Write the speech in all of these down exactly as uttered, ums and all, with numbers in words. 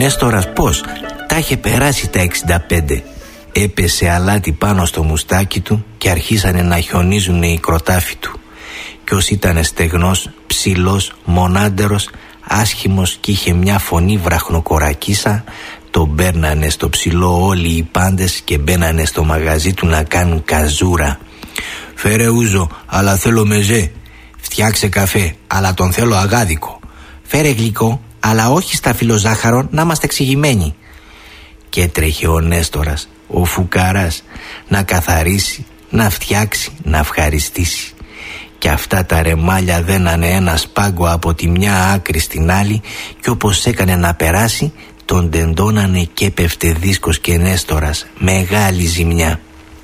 Νέστορας πως τα είχε περάσει τα εξήντα πέντε. Έπεσε αλάτι πάνω στο μουστάκι του και αρχίσανε να χιονίζουν οι κροτάφοι του. Κι ως ήταν στεγνός, ψηλός, μονάντερος, άσχημος και είχε μια φωνή βραχνοκορακίσα, τον μπέρνανε στο ψηλό όλοι οι πάντες και μπαίνανε στο μαγαζί του να κάνουν καζούρα. «Φέρε ούζο, αλλά θέλω μεζέ. Φτιάξε καφέ, αλλά τον θέλω αγάδικο. Φέρε γλυκό, αλλά όχι στα φιλοζάχαρο, να είμαστε εξηγημένοι». Και έτρεχε ο Νέστορας, ο φουκαράς, να καθαρίσει, να φτιάξει, να ευχαριστήσει. Και αυτά τα ρεμάλια δένανε ένα σπάγκο από τη μια άκρη στην άλλη, και όπως έκανε να περάσει, τον τεντώνανε και πέφτε δίσκος και Νέστορας, μεγάλη ζημιά.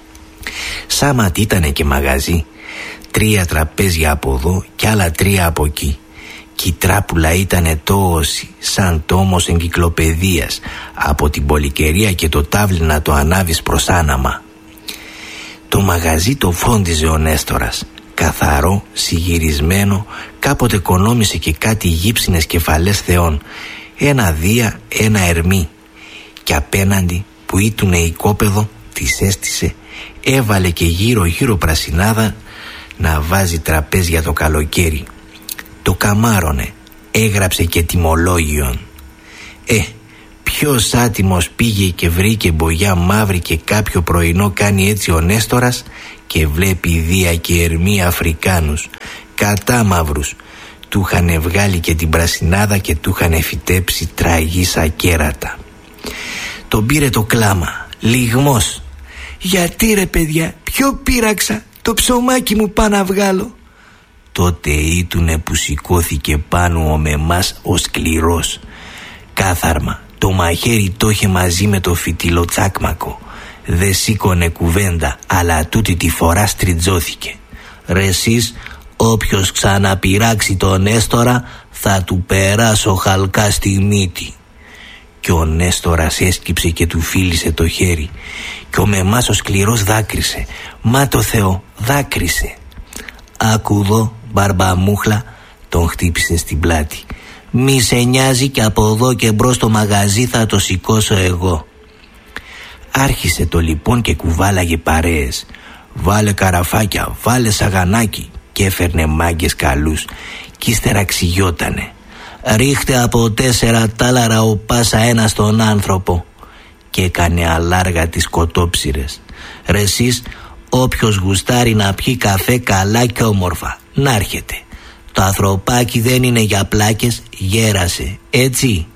Σάματ ήτανε και μαγαζί, τρία τραπέζια από εδώ και άλλα τρία από εκεί. Κι η τράπουλα ήτανε τόση, σαν τόμος εγκυκλοπαιδείας, από την πολυκαιρία και το τάβλι να το ανάβεις προς άναμα. Το μαγαζί το φρόντιζε ο Νέστορας, καθαρό, συγυρισμένο, κάποτε κονόμησε και κάτι γύψινες κεφαλές θεών, ένα δία, ένα ερμή. Και απέναντι που ήτουνε οικόπεδο, τις έστησε, έβαλε και γύρω γύρω πρασινάδα να βάζει τραπέζια το καλοκαίρι. Το καμάρωνε, έγραψε και τιμολόγιον. Ε, ποιος άτιμος πήγε και βρήκε μπογιά μαύρη και κάποιο πρωινό κάνει έτσι ο Νέστορας και βλέπει δία και ερμή Αφρικάνους, κατά μαύρους. Του είχανε βγάλει και την πρασινάδα και του είχανε φυτέψει τραγή σαν κέρατα. Τον πήρε το κλάμα, λιγμός. «Γιατί ρε παιδιά, ποιο πείραξα, το ψωμάκι μου πάω να βγάλω». Τότε ήτουνε που σηκώθηκε πάνω ο μεμάς ο σκληρός. Κάθαρμα, το μαχαίρι το είχε μαζί με το φυτιλοτσάκμακο. Δε σήκωνε κουβέντα, αλλά τούτη τη φορά στριτζώθηκε. «Ρε σεις, όποιος ξαναπειράξει τον Νέστορα θα του περάσω χαλκά στη μύτη». Κι ο Νέστορας έσκυψε και του φίλησε το χέρι. Κι ο μεμάς ο σκληρός δάκρυσε. «Μα το Θεό, δάκρυσε». «Άκου εδώ, μπαρμπαμούχλα», τον χτύπησε στην πλάτη. «Μη σε νοιάζει και από εδώ και μπρος το μαγαζί θα το σηκώσω εγώ». Άρχισε το λοιπόν και κουβάλαγε παρέες. «Βάλε καραφάκια, βάλε σαγανάκι», και έφερνε μάγκες καλούς. Κι ύστερα ξυγιότανε. «Ρίχτε από τέσσερα τάλαρα ο πάσα ένα στον άνθρωπο», και έκανε αλάργα τις κοτόψιρες. «Ρε εσείς, όποιος γουστάρει να πιει καφέ καλά και όμορφα, να έρχεται. Το ανθρωπάκι δεν είναι για πλάκες, γέρασε, έτσι».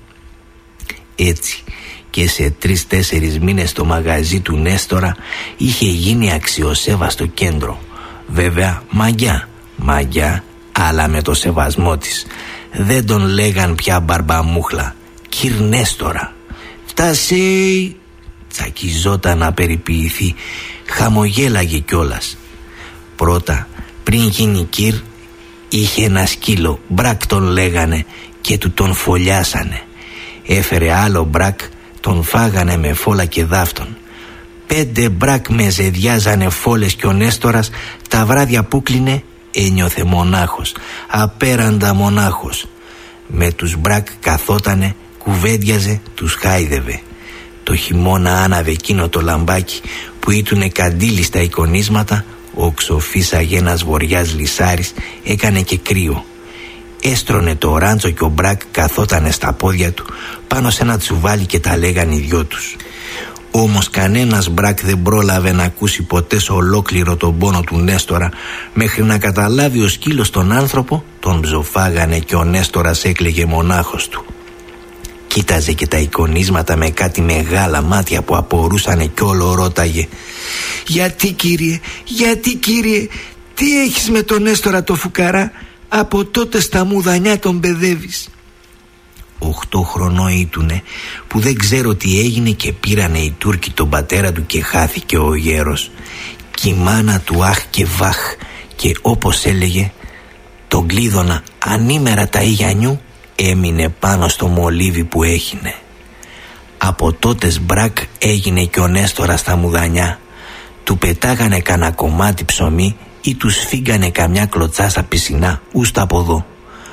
Έτσι και σε τρεις-τέσσερις μήνες το μαγαζί του Νέστορα είχε γίνει αξιοσέβαστο κέντρο. Βέβαια μαγιά, μαγιά, αλλά με το σεβασμό της. Δεν τον λέγαν πια μπαρμπαμούχλα, «Κυρ Νέστορα». «Φτάσει», τσακιζόταν να περιποιηθεί, χαμογέλαγε κιόλας. Πρώτα, πριν γίνει κυρ, είχε ένα σκύλο, Μπρακ τον λέγανε, και του τον φωλιάσανε. Έφερε άλλο Μπρακ, τον φάγανε με φόλα και δάφτον. Πέντε Μπρακ με ζεδιάζανε φόλες κι ο Νέστορας τα βράδια που κλείνε ένιωθε μονάχος, απέραντα μονάχος. Με τους Μπρακ καθότανε, κουβέντιαζε, τους χάιδευε. Το χειμώνα άναβε εκείνο το λαμπάκι που ήτουνε καντήλι στα εικονίσματα, οξοφύσαγε ένας βοριάς λυσάρης, έκανε και κρύο. Έστρωνε το ράντσο και ο Μπρακ καθότανε στα πόδια του πάνω σε ένα τσουβάλι και τα λέγαν οι δυο τους. Όμως κανένας Μπρακ δεν πρόλαβε να ακούσει ποτέ σε ολόκληρο τον πόνο του Νέστορα, μέχρι να καταλάβει ο σκύλος τον άνθρωπο, τον ψοφάγανε και ο Νέστορας έκλαιγε μονάχος του. Κοίταζε και τα εικονίσματα με κάτι μεγάλα μάτια που απορούσανε κι όλο ρώταγε. «Γιατί κύριε, γιατί κύριε, τι έχεις με τον Νέστορα το φουκαρά, από τότε στα μουδανιά τον παιδεύεις». Οχτώ χρονό ήτουνε που δεν ξέρω τι έγινε και πήρανε οι Τούρκοι τον πατέρα του και χάθηκε ο γέρος. Κι η μάνα του αχ και βαχ, και όπως έλεγε, τον κλείδωνα ανήμερα τα ηγιανιού, έμεινε πάνω στο μολύβι που έχινε. Από τότες Μπρακ έγινε και ο Νέστορας στα μουδανιά. Του πετάγανε κανένα κομμάτι ψωμί ή του σφίγγανε καμιά κλωτσά στα πισινά, ούστα από εδώ.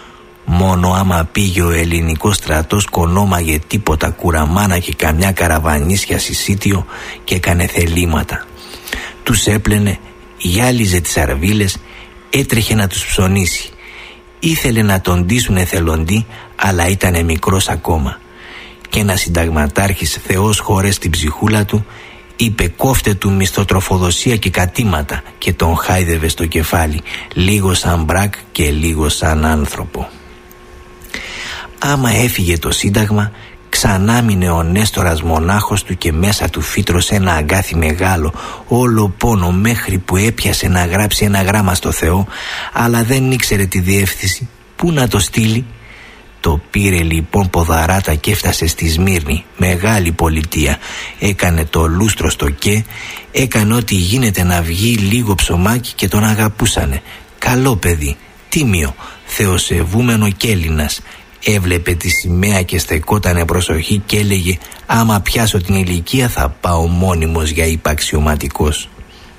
Μόνο άμα πήγε ο ελληνικός στρατός κονόμαγε τίποτα κουραμάνα και καμιά καραβανίσια συσίτιο και έκανε θελήματα. Τους έπλαινε, γυάλιζε τις αρβίλες, έτρεχε να τους ψωνίσει. Ήθελε να τον ντύσουν εθελοντή, αλλά ήτανε μικρός ακόμα. Και ένας συνταγματάρχης, Θεός χωρές την ψυχούλα του, είπε κόφτε του μισθοτροφοδοσία και κατήματα, και τον χάιδευε στο κεφάλι, λίγο σαν μπρακ και λίγο σαν άνθρωπο. Άμα έφυγε το σύνταγμα, ξανά μείνε ο Νέστορας μονάχος του και μέσα του φύτρωσε ένα αγκάθι μεγάλο, όλο πόνο, μέχρι που έπιασε να γράψει ένα γράμμα στο Θεό, αλλά δεν ήξερε τη διεύθυνση. Πού να το στείλει? Το πήρε λοιπόν ποδαράτα και έφτασε στη Σμύρνη, μεγάλη πολιτεία. Έκανε το λούστρο στο και, έκανε ό,τι γίνεται να βγει λίγο ψωμάκι και τον αγαπούσανε. Καλό παιδί, τίμιο, θεοσεβούμενο κι Έλληνας. Έβλεπε τη σημαία και στεκότανε προσοχή και έλεγε άμα πιάσω την ηλικία θα πάω μόνιμος για υπαξιωματικός.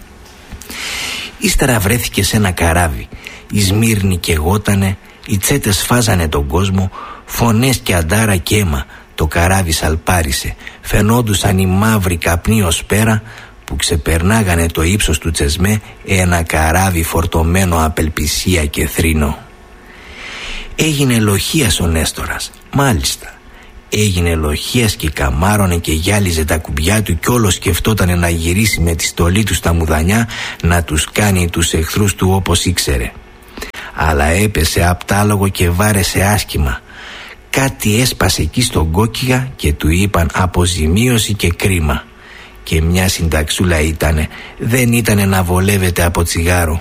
Ύστερα βρέθηκε σε ένα καράβι. Η Σμύρνη καιγότανε, οι τσέτες φάζανε τον κόσμο, φωνές και αντάρα και αίμα. Το καράβι σαλπάρισε, φαινόντουσαν οι μαύροι καπνοί ως πέρα που ξεπερνάγανε το ύψος του Τσεσμέ, ένα καράβι φορτωμένο απελπισία και θρήνο. Έγινε λοχίας ο Νέστορας, μάλιστα. Έγινε λοχίας και καμάρωνε και γυάλιζε τα κουμπιά του κι όλο σκεφτότανε να γυρίσει με τη στολή του στα μουδανιά να τους κάνει τους εχθρούς του όπως ήξερε. Αλλά έπεσε απτάλογο και βάρεσε άσχημα. Κάτι έσπασε εκεί στον κόκκιγα και του είπαν αποζημίωση και κρίμα. Και μια συνταξούλα ήτανε, δεν ήτανε να βολεύεται από τσιγάρο.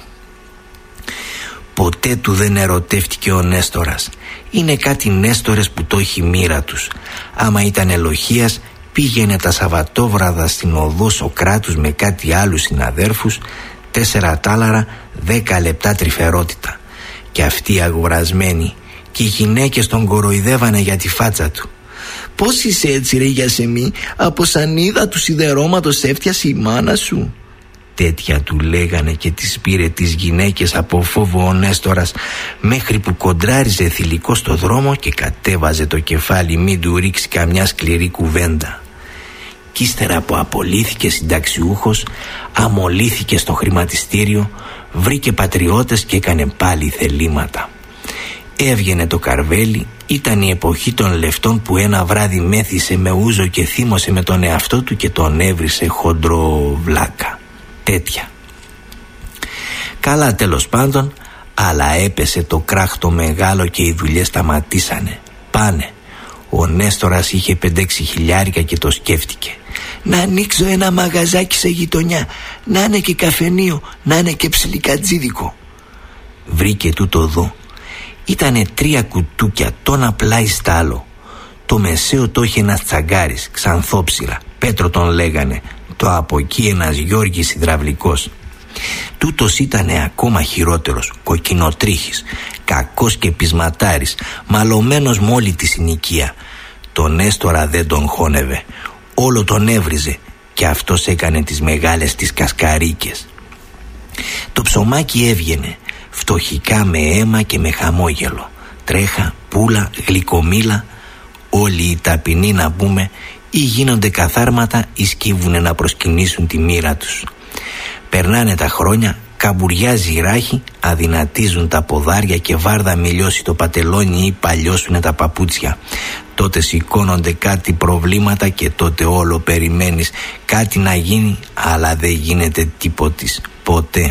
Ποτέ του δεν ερωτεύτηκε ο Νέστορας. Είναι κάτι Νέστορες που το έχει μοίρα τους. Άμα ήταν ελοχίας, πήγαινε τα Σαββατόβραδα στην οδό Σοκράτους με κάτι άλλους συναδέρφους, τέσσερα τάλαρα, δέκα λεπτά τρυφερότητα. Και αυτοί αγορασμένοι, και οι γυναίκες τον κοροϊδεύανε για τη φάτσα του. «Πώς είσαι έτσι ρε Γιασεμί, από σανίδα του σιδερώματος έφτιασε η μάνα σου?» Τέτοια του λέγανε και τις πήρε τις γυναίκες από φόβο ο Νέστορας, μέχρι που κοντράριζε θηλυκό στο δρόμο και κατέβαζε το κεφάλι μην του ρίξει καμιά σκληρή κουβέντα. Κι ύστερα που απολύθηκε συνταξιούχος, αμολύθηκε στο χρηματιστήριο, βρήκε πατριώτες και έκανε πάλι θελήματα. Έβγαινε το καρβέλι, ήταν η εποχή των λεφτών που ένα βράδυ μέθησε με ούζο και θύμωσε με τον εαυτό του και τον έβρισε χοντρό βλάκα. Τέτοια. Καλά τέλος πάντων, αλλά έπεσε το κράχτο μεγάλο και οι δουλειές σταματήσανε. Πάνε. Ο Νέστορας είχε πεντέξι χιλιάρικα και το σκέφτηκε. Να ανοίξω ένα μαγαζάκι σε γειτονιά, να είναι και καφενείο, να είναι και ψιλικατζίδικο. Βρήκε τούτο εδώ. Ήτανε τρία κουτούκια, τόνα πλάι στ' άλλο. Το μεσαίο το είχε ένας τσαγκάρης, ξανθόψυρα, Πέτρο τον λέγανε. Το από εκεί ένας Γιώργης υδραυλικός. Τούτος ήτανε ακόμα χειρότερος, κοκκινοτρίχης, κακός και πεισματάρης, μαλωμένος με όλη τη συνοικία. Τον Νέστορα δεν τον χώνευε, όλο τον έβριζε και αυτός έκανε τις μεγάλες τις κασκαρίκες. Το ψωμάκι έβγαινε, φτωχικά με αίμα και με χαμόγελο. Τρέχα, πούλα, γλυκομήλα, όλοι οι ταπεινοί να πούμε, ή γίνονται καθάρματα ή σκύβουνε να προσκυνήσουν τη μοίρα τους. Περνάνε τα χρόνια, καμπουριάζει η ράχη, αδυνατίζουν τα ποδάρια και βάρδα μιλιώσει το πατελόνι ή παλιώσουνε τα παπούτσια. Τότε σηκώνονται κάτι προβλήματα και τότε όλο περιμένεις κάτι να γίνει, αλλά δεν γίνεται τίποτης ποτέ.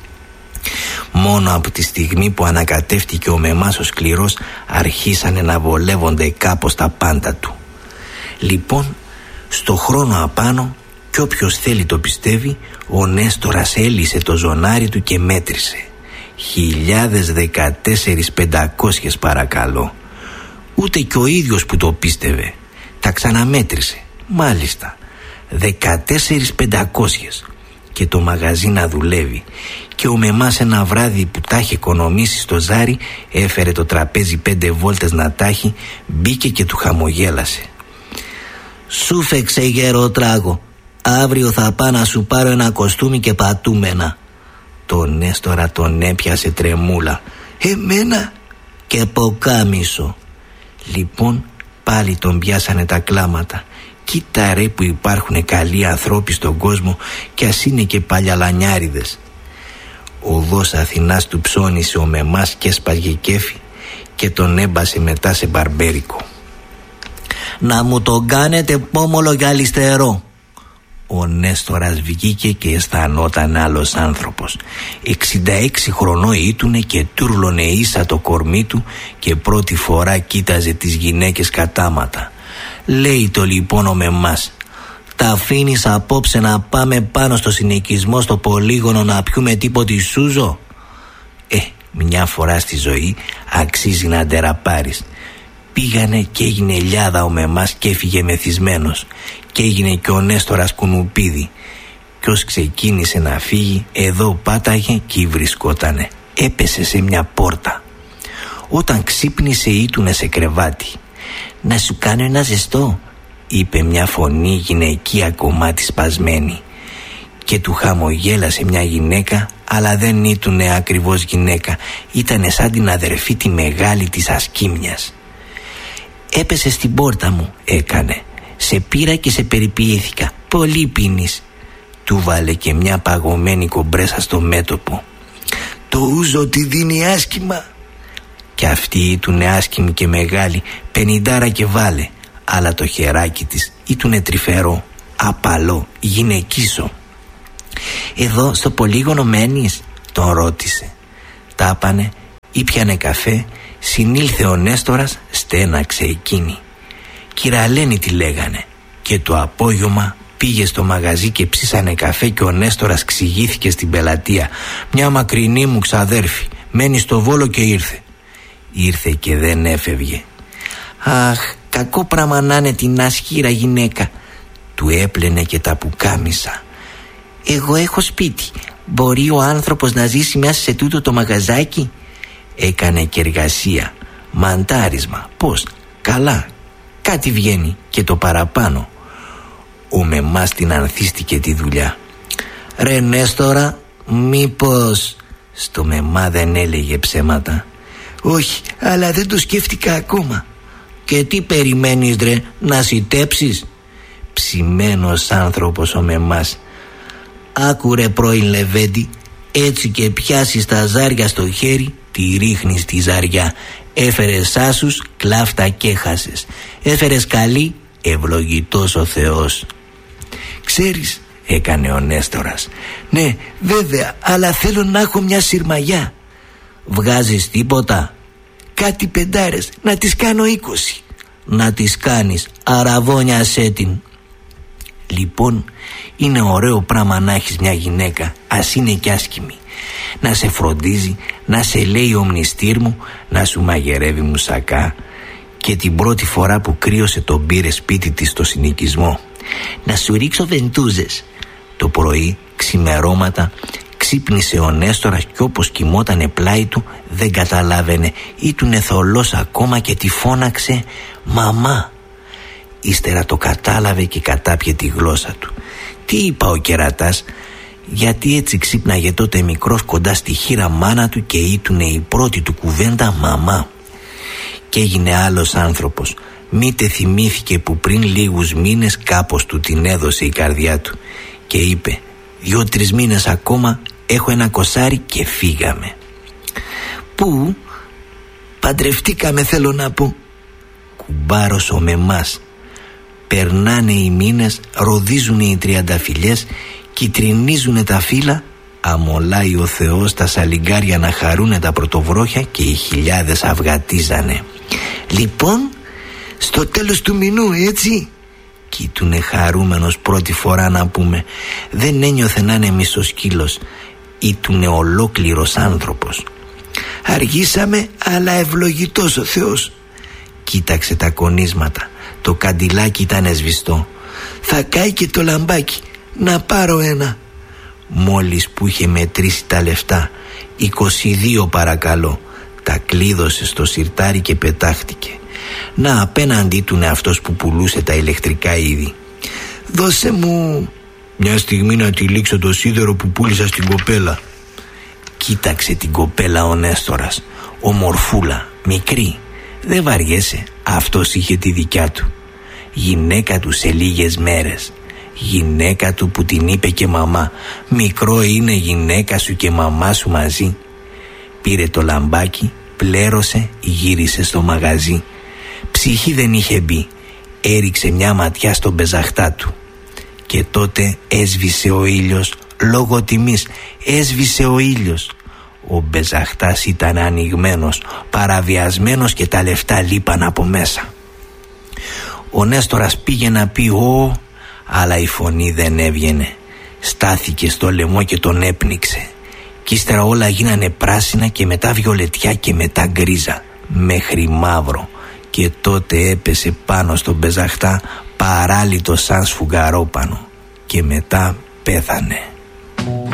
Μόνο από τη στιγμή που ανακατεύτηκε ο μεμάς ο σκληρός, αρχίσανε να βολεύονται κάπως τα πάντα του. Λοιπόν, στο χρόνο απάνω, κι όποιος θέλει το πιστεύει, ο Νέστορας έλυσε το ζωνάρι του και μέτρησε. Χιλιάδες δεκατέσσερις πεντακόσιες παρακαλώ. Ούτε κι ο ίδιος που το πίστευε. Τα ξαναμέτρησε. Μάλιστα, δεκατέσσερις πεντακόσιες. Και το μαγαζί να δουλεύει. Και ο μεμάς ένα βράδυ που τα είχε οικονομήσει στο ζάρι, έφερε το τραπέζι πέντε βόλτες να τάχει, μπήκε και του χαμογέλασε. «Σου φέξε γερό τράγο. Αύριο θα πάω να σου πάρω ένα κοστούμι και πατούμενα». Τον Νέστορα τον έπιασε τρεμούλα. «Εμένα? και ποκάμισο. Λοιπόν πάλι τον πιάσανε τα κλάματα. Κοίτα ρε που υπάρχουν καλοί ανθρώποι στον κόσμο, κι ας είναι και παλιαλανιάριδες. Οδός Αθηνάς του ψώνισε ο μεμάς και έσπαγε κέφι και τον έμπασε μετά σε μπαρμπέρικο. «Να μου τον κάνετε πόμολο για αριστερό». Ο Νέστορας βγήκε και αισθανόταν άλλος άνθρωπος. εξήντα έξι χρονών ήτουνε και τούρλωνε ίσα το κορμί του και πρώτη φορά κοίταζε τις γυναίκες κατάματα. Λέει το λοιπόν ο μεμάς: «Τα αφήνεις απόψε να πάμε πάνω στο συνοικισμό στο πολύγωνο να πιούμε τίποτη σούζο?» Ε, μια φορά στη ζωή αξίζει να ντεραπάρεις. Πήγανε και έγινε ελιάδα ο μεμάς και έφυγε μεθυσμένος. Και έγινε και ο Νέστορας κουνουπίδι. Κι ως ξεκίνησε να φύγει, εδώ πάταγε και βρισκότανε. Έπεσε σε μια πόρτα. Όταν ξύπνησε ήτουνε σε κρεβάτι. «Να σου κάνω ένα ζεστό», είπε μια φωνή γυναικεία κομμάτι σπασμένη. Και του χαμογέλασε μια γυναίκα, αλλά δεν ήτουνε ακριβώς γυναίκα. Ήτανε σαν την αδερφή τη μεγάλη της Ασκήμιας. «Έπεσε στην πόρτα μου», έκανε. «Σε πήρα και σε περιποιήθηκα. Πολύ πίνεις». Του βάλε και μια παγωμένη κομπρέσα στο μέτωπο. «Το ούζο τη δίνει άσχημα». Κι αυτή ήτουνε άσχημη και μεγάλη, πενηντάρα και βάλε. Αλλά το χεράκι της ήτουνε τρυφερό, απαλό, γυναικίσο. «Εδώ στο πολύγωνο μένεις?» τον ρώτησε. Τάπανε, ήπιανε καφέ, συνήλθε ο Νέστορας, στέναξε εκείνη. Κυραλένη τη λέγανε. Και το απόγευμα πήγε στο μαγαζί και ψήσανε καφέ και ο Νέστορας ξηγήθηκε στην πελατεία. «Μια μακρινή μου ξαδέρφη, μένει στο Βόλο και ήρθε». Ήρθε και δεν έφευγε. «Αχ, κακό πράγμα να είναι την ασχήρα γυναίκα». Του έπλαινε και τα πουκάμισα. «Εγώ έχω σπίτι. Μπορεί ο άνθρωπος να ζήσει μέσα σε τούτο το μαγαζάκι?» Έκανε και εργασία, μαντάρισμα. Πώς? Καλά, κάτι βγαίνει και το παραπάνω. Ο μεμάς την ανθίστηκε τη δουλειά. «Ρε Νέστορα, μήπως...» Στο μεμά δεν έλεγε ψέματα. «Όχι, αλλά δεν το σκέφτηκα ακόμα». «Και τι περιμένεις ρε, να σιτέψεις?» Ψημένος άνθρωπος ο μεμάς. «Άκουρε πρώην Λεβέντη, έτσι και πιάσεις τα ζάρια στο χέρι, τη ρίχνεις τη ζαριά. Έφερες άσους, κλάφτα και χάσες. Έφερες καλή, ευλογητός ο Θεός». «Ξέρεις», έκανε ο Νέστορας. «Ναι, βέβαια, αλλά θέλω να έχω μια συρμαγιά». «Βγάζεις τίποτα?» «Κάτι πεντάρες, να τις κάνω είκοσι». «Να τις κάνεις, αραβώνιασέ την». Λοιπόν, είναι ωραίο πράγμα να έχεις μια γυναίκα, ας είναι κι άσχημη. Να σε φροντίζει, να σε λέει ο μνηστήρ μου, να σου μαγειρεύει μουσακά. Και την πρώτη φορά που κρύωσε τον πήρε σπίτι της στο συνοικισμό. «Να σου ρίξω βεντούζες». Το πρωί, ξημερώματα, ξύπνησε ο Νέστορας κι όπως κοιμότανε πλάι του δεν καταλάβαινε. Ήτουνε θολός ακόμα και τη φώναξε «Μαμά». Ύστερα το κατάλαβε και κατάπιε τη γλώσσα του. Τι είπα ο κερατάς? Γιατί έτσι ξύπναγε τότε μικρός κοντά στη χείρα μάνα του και ήτουνε η πρώτη του κουβέντα «Μαμά». Και έγινε άλλος άνθρωπος. Μήτε θυμήθηκε που πριν λίγους μήνες κάπως του την έδωσε η καρδιά του και είπε «Δυο-τρεις μήνες ακόμα, έχω ένα κοσάρι και φύγαμε». «Πού?» «Παντρευτήκαμε, θέλω να πω». Κουμπάρος ο μεμάς. Περνάνε οι μήνες, ροδίζουνε οι τριανταφυλιές, κυτρινίζουνε τα φύλλα, αμολάει ο Θεός τα σαλιγκάρια να χαρούνε τα πρωτοβρόχια και οι χιλιάδες αυγατίζανε. «Λοιπόν, στο τέλος του μηνού, έτσι?» Κοίτουνε χαρούμενος πρώτη φορά να πούμε. Δεν ένιωθε να είναι μισοσκύλος. Ήτουνε ολόκληρος άνθρωπος. «Αργήσαμε, αλλά ευλογητός ο Θεός». Κοίταξε τα κονίσματα. Το καντιλάκι ήταν σβηστό. «Θα κάει και το λαμπάκι. Να πάρω ένα». Μόλις που είχε μετρήσει τα λεφτά, είκοσι δύο παρακαλώ, τα κλείδωσε στο σιρτάρι και πετάχτηκε. Να, απέναντί του είναι αυτός που πουλούσε τα ηλεκτρικά είδη. «Δώσε μου μια στιγμή να τυλίξω το σίδερο που πούλησα στην κοπέλα». Κοίταξε την κοπέλα ο Νέστορας. Ομορφούλα, Μικρή, δεν βαριέσαι, αυτός είχε τη δικιά του. Γυναίκα του σε λίγες μέρες. Γυναίκα του που την είπε και μαμά. Μικρό είναι γυναίκα σου και μαμά σου μαζί. Πήρε το λαμπάκι, πλέρωσε, γύρισε στο μαγαζί. Ψυχή δεν είχε μπει. Έριξε μια ματιά στον πεζαχτά του. Και τότε έσβησε ο ήλιος. Λόγω τιμής έσβησε ο ήλιος. Ο μπεζαχτάς ήταν ανοιγμένος, παραβιασμένος και τα λεφτά λείπαν από μέσα. Ο Νέστορας πήγε να πει «Ω», αλλά η φωνή δεν έβγαινε. Στάθηκε στο λαιμό και τον έπνιξε. Κι ύστερα όλα γίνανε πράσινα και μετά βιολετιά και μετά γκρίζα, μέχρι μαύρο. Και τότε έπεσε πάνω στον μπεζαχτά παράλυτο σαν σφουγγαρόπανο. Και μετά πέθανε.